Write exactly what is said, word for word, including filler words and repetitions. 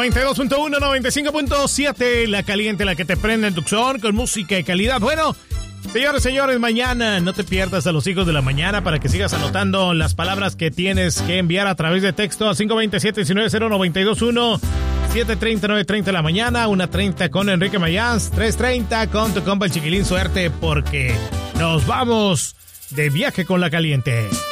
noventa y dos punto uno, noventa y cinco punto siete, la caliente, la que te prende en Tucson con música de calidad. Bueno, señores, señores, mañana no te pierdas a los hijos de la mañana para que sigas anotando las palabras que tienes que enviar a través de texto a cinco dos siete, uno nueve cero, nueve dos uno, siete treinta, nueve treinta de la mañana, una treinta con Enrique Mayans, tres treinta con tu compa el Chiquilín. Suerte porque nos vamos de viaje con la caliente.